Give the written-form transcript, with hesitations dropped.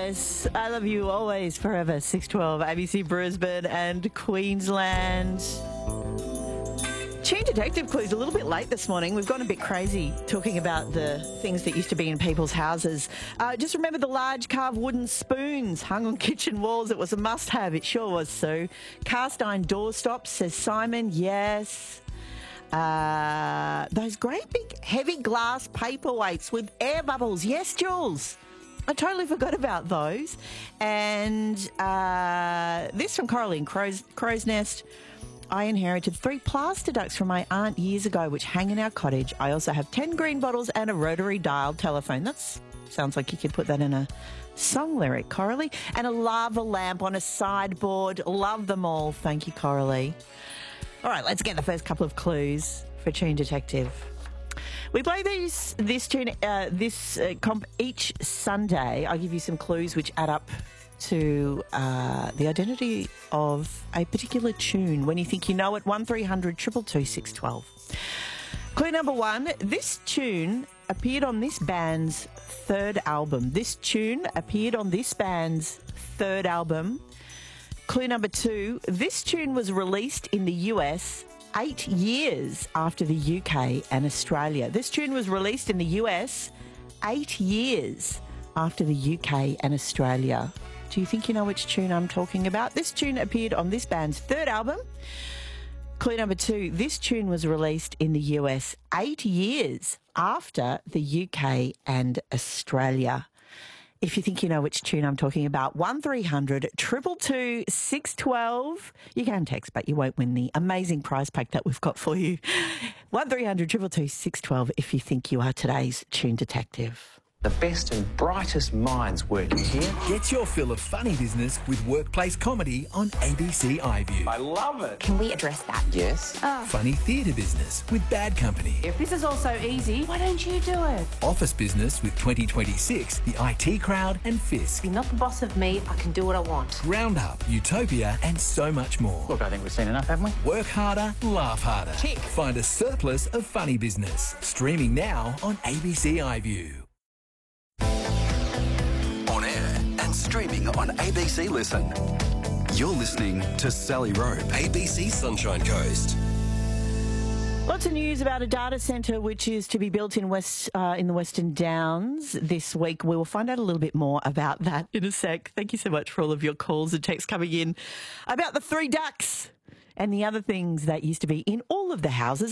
Yes, I love you always, forever. 612, ABC Brisbane and Queensland. Tune Detective Clues a little bit late this morning. We've gone a bit crazy talking about the things that used to be in people's houses. Just remember the large carved wooden spoons hung on kitchen walls. It was a must-have. It sure was, Sue. Cast iron doorstops, says Simon. Yes. Those great big heavy glass paperweights with air bubbles. Yes, Jules. I totally forgot about those. And this from Coraline Crow's Nest. I inherited 3 plaster ducks from my aunt years ago, which hang in our cottage. I also have 10 green bottles and a rotary dialed telephone. That sounds like you could put that in a song lyric, Coralie. And a lava lamp on a sideboard. Love them all. Thank you, Coralie. All right, let's get the first couple of clues for Tune Detective. We play this tune each Sunday. I give you some clues which add up to the identity of a particular tune. When you think you know it, 1300 222 612. Clue number 1, this tune appeared on this band's third album. Clue number 2, this tune was released in the US 8 years after the UK and Australia. This tune was released in the US 8 years after the UK and Australia. Do you think you know which tune I'm talking about? This tune appeared on this band's third album. Clue number 2, this tune was released in the US 8 years after the UK and Australia. If you think you know which tune I'm talking about, 1300 222 612. You can text, but you won't win the amazing prize pack that we've got for you. 1300 222 612 if you think you are today's Tune Detective. The best and brightest minds working here. Get your fill of funny business with workplace comedy on ABC iView. I love it. Can we address that? Yes. Funny theatre business with Bad Company. If this is all so easy, why don't you do it? Office business with 2026, the IT Crowd and Fisk. You're not the boss of me. I can do what I want. Roundup, Utopia and so much more. Look, I think we've seen enough, haven't we? Work harder, laugh harder. Tick. Find a surplus of funny business. Streaming now on ABC iView. On air and streaming on ABC Listen. You're listening to Sally Rowe, ABC Sunshine Coast. Lots of news about a data centre which is to be built in the Western Downs this week. We will find out a little bit more about that in a sec. Thank you so much for all of your calls and texts coming in about the 3 ducks and the other things that used to be in all of the houses.